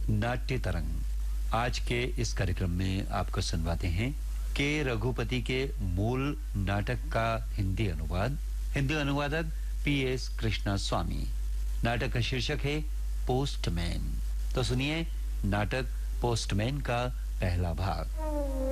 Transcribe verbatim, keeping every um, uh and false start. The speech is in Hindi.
नाट्य तरंग। आज के इस कार्यक्रम में आपको सुनवाते हैं के रघुपति के मूल नाटक का हिंदी अनुवाद। हिंदी अनुवादक पी एस कृष्णा स्वामी। नाटक का शीर्षक है पोस्टमैन। तो सुनिए नाटक पोस्टमैन का पहला भाग।